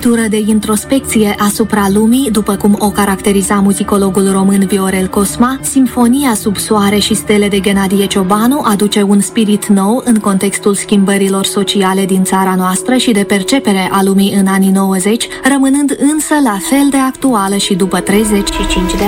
lovitură de introspecție asupra lumii, după cum o caracteriza muzicologul român Viorel Cosma, Simfonia sub soare și stele de Ghenadie Ciobanu aduce un spirit nou în contextul schimbărilor sociale din țara noastră și de percepere a lumii în anii 90, rămânând însă la fel de actuală și după 35 de ani.